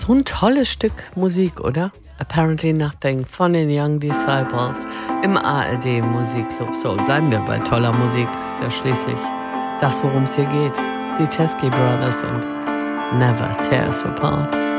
So ein tolles Stück Musik, oder? Apparently Nothing von den Young Disciples im ARD Musikclub. So, bleiben wir bei toller Musik. Das ist ja schließlich das, worum es hier geht. Die Teskey Brothers und Never Tear Us Apart.